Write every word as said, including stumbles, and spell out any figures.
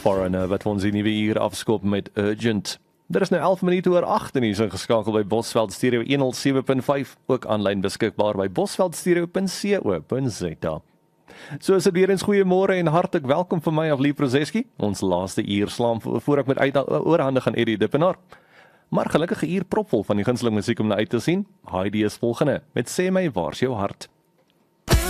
Foreigner wat vir ons die nuwe uur afskop met Urgent. Daar is nou elf minute oor agt en hier is ingeskakel by Bosveld Stereo honderd sewe punt vyf, ook aanlyn beskikbaar by bosveldstereo punt co punt za. So is dit weer eens goeiemôre en hartlik welkom vir my Aflie Prozeski. Ons laaste uur slaam voor ek met uit oorhandig aan Eddie Dippenaar. Maar gelukkige uur propvol van die gunsteling musiek om na uit te sien. Heidi is volgende met Sê my waar's jou hart.